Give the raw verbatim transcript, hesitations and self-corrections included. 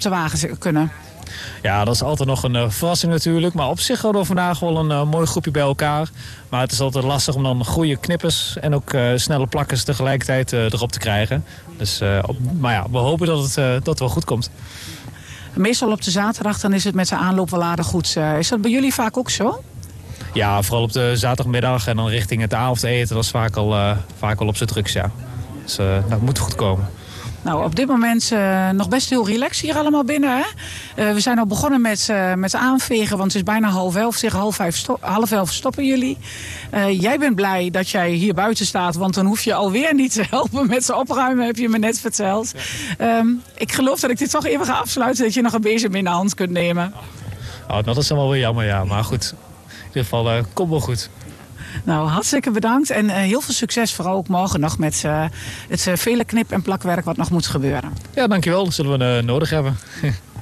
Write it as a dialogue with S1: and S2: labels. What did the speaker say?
S1: de wagen kunnen?
S2: Ja, dat is altijd nog een uh, verrassing natuurlijk. Maar op zich hadden we vandaag wel een uh, mooi groepje bij elkaar. Maar het is altijd lastig om dan goede knippers en ook uh, snelle plakkers tegelijkertijd uh, erop te krijgen. Dus, uh, op, maar ja, we hopen dat het, uh, dat het wel goed komt.
S1: Meestal op de zaterdag dan is het met de aanloop wel aardig goed. Uh, is dat bij jullie vaak ook zo?
S2: Ja, vooral op de zaterdagmiddag en dan richting het avondeten. Dat is vaak al, uh, vaak al op z'n drugs, ja. Dus uh, dat moet goed komen.
S1: Nou, op dit moment uh, nog best heel relaxed hier allemaal binnen. Hè? Uh, we zijn al begonnen met, uh, met aanvegen, want het is bijna half elf. Tegen half, vijf sto- half elf stoppen jullie. Uh, jij bent blij dat jij hier buiten staat, want dan hoef je alweer niet te helpen met z'n opruimen, heb je me net verteld. Ja. Um, ik geloof dat ik dit toch even ga afsluiten, dat je nog een bezem in de hand kunt nemen.
S2: Oh, dat is dan wel weer jammer, ja. Maar goed, in ieder geval, uh, komt wel goed.
S1: Nou, hartstikke bedankt en uh, heel veel succes vooral ook morgen nog met uh, het uh, vele knip- en plakwerk wat nog moet gebeuren.
S2: Ja, dankjewel. Dat zullen we uh, nodig hebben.